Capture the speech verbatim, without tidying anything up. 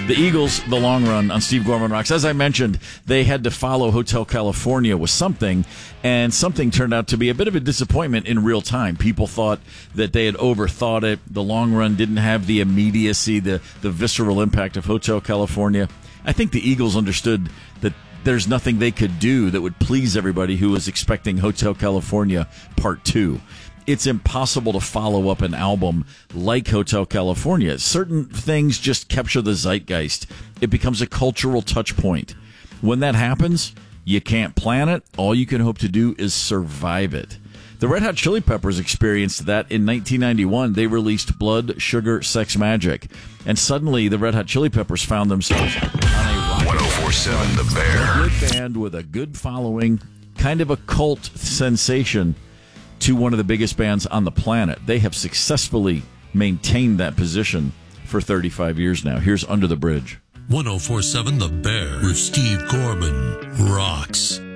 The Eagles, The Long Run on Steve Gorman Rocks. As I mentioned, they had to follow Hotel California with something, and something turned out to be a bit of a disappointment in real time. People thought that they had overthought it. The Long Run didn't have the immediacy, the, the visceral impact of Hotel California. I think the Eagles understood that there's nothing they could do that would please everybody who was expecting Hotel California Part two. It's impossible to follow up an album like Hotel California. Certain things just capture the zeitgeist. It becomes a cultural touch point. When that happens, you can't plan it. All you can hope to do is survive it. The Red Hot Chili Peppers experienced that in nineteen ninety-one. They released Blood, Sugar, Sex, Magic. And suddenly the Red Hot Chili Peppers found themselves on a rocket. one oh four point seven The Bear. A good band with a good following, kind of a cult sensation to one of the biggest bands on the planet. They have successfully maintained that position for thirty-five years now. Here's Under the Bridge. one oh four point seven The Bear with Steve Gorman rocks.